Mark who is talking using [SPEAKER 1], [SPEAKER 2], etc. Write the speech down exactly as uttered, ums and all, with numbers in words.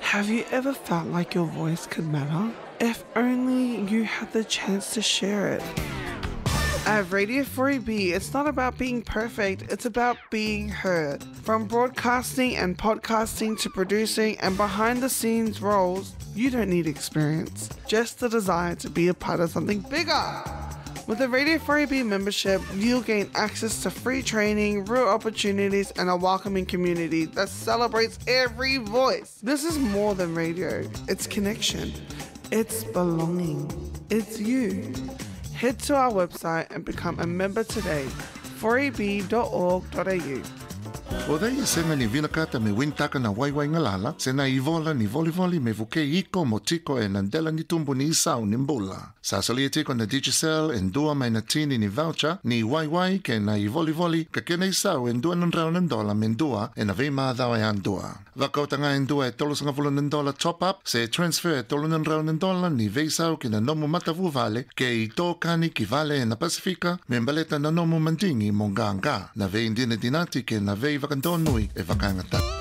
[SPEAKER 1] Have you ever felt like your voice could matter? If only you had the chance to share it. At Radio four A B, it's not about being perfect, it's about being heard. From broadcasting and podcasting to producing and behind the scenes roles, you don't need experience, just the desire to be a part of something bigger. With the Radio four A B membership, you'll gain access to free training, real opportunities, and a welcoming community that celebrates every voice. This is more than radio, it's connection, it's belonging, it's you. Head to our website and become a member today, four a b dot org dot a u.
[SPEAKER 2] O dai senga ni vinakata me wintaka na waiwai ngalala, se na ivola ni volivoli me vuke iko mo tiko e nandela ni tumbu ni isau ni mbula. Sa salia tiko na Digicel en dua mai na tini ni voucher ni waiwai ke na ivolivoli ka kena isau en dua nan rau nan dola men dua e na vei maadhawa e an dua. Wakautanga en dua e tolo sanga vulu nan dola top up, se transfer e tolo nan rau nan dola ni vei sau ki na nomu matavu vale ke i tō kani ki vale e na Pasifika me mbaleta na nomu mandingi mo nganga. Na vei indina dinati ke na vei vakandonui e vakangata.